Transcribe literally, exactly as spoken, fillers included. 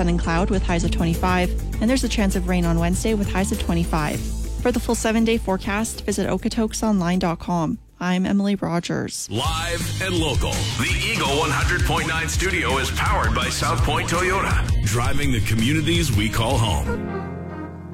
sun and cloud with highs of twenty-five, and there's a chance of rain on Wednesday with highs of twenty-five. For the full seven-day forecast, visit okotoks online dot com. I'm Emily Rogers. Live and local. The Eagle one hundred point nine studio is powered by South Point Toyota, driving the communities we call home.